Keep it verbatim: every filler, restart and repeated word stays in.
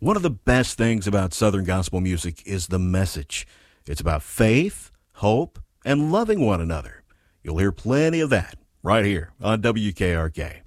One of the best things about Southern gospel music is the message. It's about faith, hope, and loving one another. You'll hear plenty of that right here on W K R K.